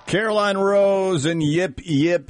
Caroline Rose and Yip Yip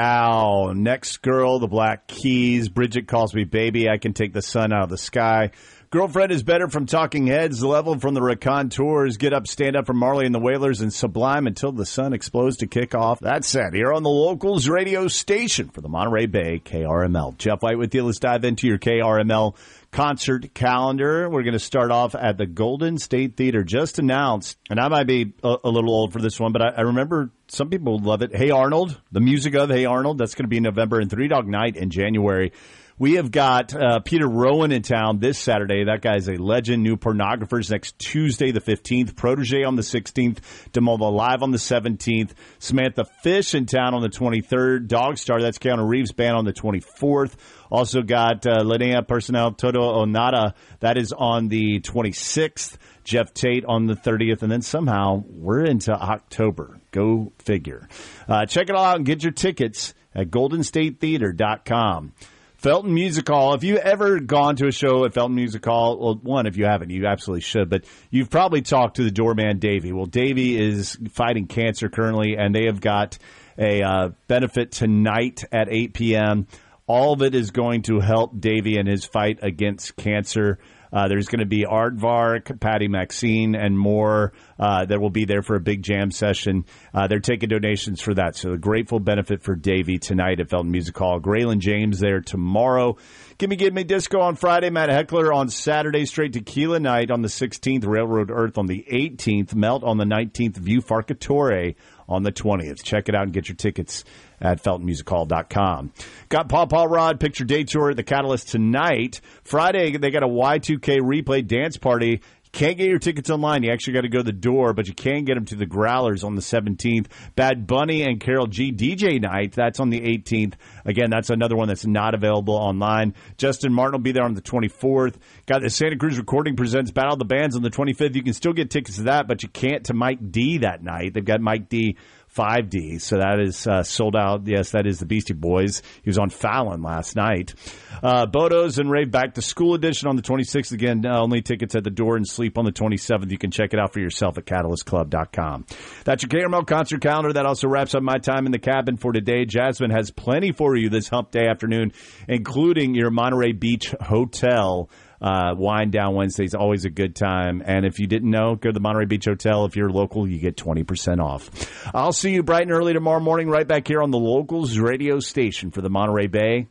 Yow. Next girl, the Black Keys. Bridget calls me baby. I can take the sun out of the sky. Girlfriend is better from Talking Heads. Level from the Raconteurs. Get up, stand up from Marley and the Wailers and Sublime until the sun explodes to kick off. That's set here on the Locals radio station for the Monterey Bay KRML. Jeff White with you. Let's dive into your KRML concert calendar. We're going to start off at the Golden State Theater, just announced, and I might be a little old for this one, but I remember some people love it. Hey Arnold, the music of Hey Arnold, that's going to be in November, and Three Dog Night in January. We have got Peter Rowan in town this Saturday. That guy's a legend. New Pornographers next Tuesday, the 15th. Protege on the 16th. DeMola Live on the 17th. Samantha Fish in town on the 23rd. Dogstar, that's Keanu Reeves Band, on the 24th. Also got Linnea Personnel Todo Onada. That is on the 26th. Jeff Tate on the 30th. And then somehow we're into October. Go figure. Check it all out and get your tickets at goldenstatetheater.com. Felton Music Hall. If you've ever gone to a show at Felton Music Hall, well, one, if you haven't, you absolutely should, but you've probably talked to the doorman, Davey. Well, Davey is fighting cancer currently, and they have got a benefit tonight at 8 p.m. All of it is going to help Davey in his fight against cancer. There's going to be Aardvark, Patty Maxine, and more that will be there for a big jam session. They're taking donations for that. So a grateful benefit for Davey tonight at Felton Music Hall. Graylin James there tomorrow. Give Me Disco on Friday. Matt Heckler on Saturday. Straight Tequila Night on the 16th. Railroad Earth on the 18th. Melt on the 19th. View Farcatore on the 20th. Check it out and get your tickets at feltonmusichall.com. Got Paw Paw Rod Picture Day Tour at the Catalyst tonight. Friday, they got a Y2K replay dance party. You can't get your tickets online. You actually got to go to the door, but you can get them to the Growlers on the 17th. Bad Bunny and Carol G DJ Night, that's on the 18th. Again, that's another one that's not available online. Justin Martin will be there on the 24th. Got the Santa Cruz Recording Presents Battle of the Bands on the 25th. You can still get tickets to that, but you can't to Mike D that night. They've got Mike D 5D, so that is sold out. Yes, that is the Beastie Boys. He was on Fallon last night. Bodos and Rave Back to School Edition on the 26th. Again, only tickets at the door, and Sleep on the 27th. You can check it out for yourself at catalystclub.com. That's your KRML concert calendar. That also wraps up my time in the cabin for today. Jasmine has plenty for you this hump day afternoon, including your Monterey Beach Hotel Wind Down Wednesday is always a good time. And if you didn't know, go to the Monterey Beach Hotel. If you're local, you get 20% off. I'll see you bright and early tomorrow morning right back here on the Locals radio station for the Monterey Bay,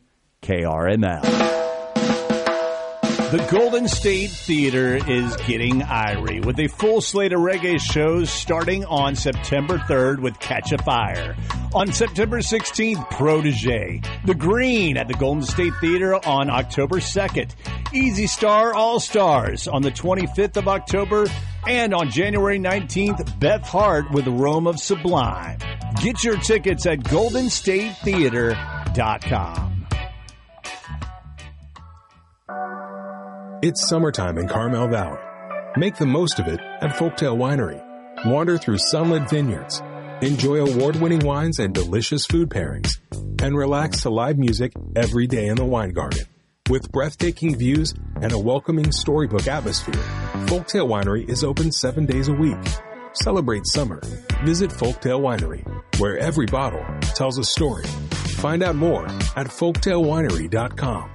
KRML. The Golden State Theater is getting irie with a full slate of reggae shows starting on September 3rd with Catch a Fire. On September 16th, Protege. The Green at the Golden State Theater on October 2nd. Easy Star All-Stars on the 25th of October. And on January 19th, Beth Hart with Rome of Sublime. Get your tickets at goldenstatetheater.com. It's summertime in Carmel Valley. Make the most of it at Folktale Winery. Wander through sunlit vineyards. Enjoy award-winning wines and delicious food pairings. And relax to live music every day in the wine garden. With breathtaking views and a welcoming storybook atmosphere, Folktale Winery is open 7 days a week. Celebrate summer. Visit Folktale Winery, where every bottle tells a story. Find out more at folktalewinery.com.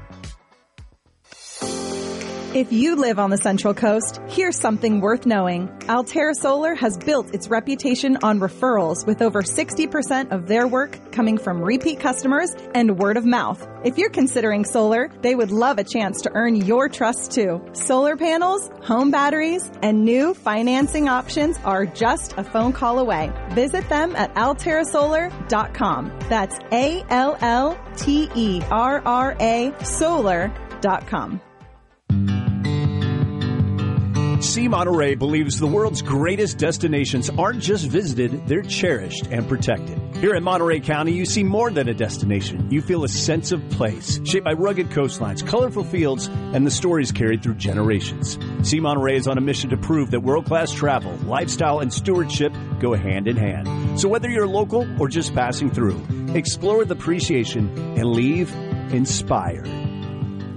If you live on the Central Coast, here's something worth knowing. Altera Solar has built its reputation on referrals, with over 60% of their work coming from repeat customers and word of mouth. If you're considering solar, they would love a chance to earn your trust too. Solar panels, home batteries, and new financing options are just a phone call away. Visit them at alterasolar.com. That's ALLTERRA solar.com. See Monterey believes the world's greatest destinations aren't just visited, they're cherished and protected. Here in Monterey County, you see more than a destination. You feel a sense of place, shaped by rugged coastlines, colorful fields, and the stories carried through generations. See Monterey is on a mission to prove that world-class travel, lifestyle, and stewardship go hand in hand. So whether you're local or just passing through, explore with appreciation and leave inspired.